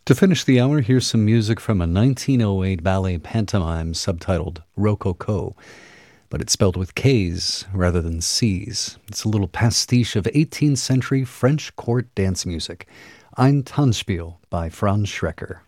To finish the hour, here's some music from a 1908 ballet pantomime subtitled Rococo, but it's spelled with K's rather than C's. It's a little pastiche of 18th century French court dance music. Ein Tanzspiel by Franz Schrecker.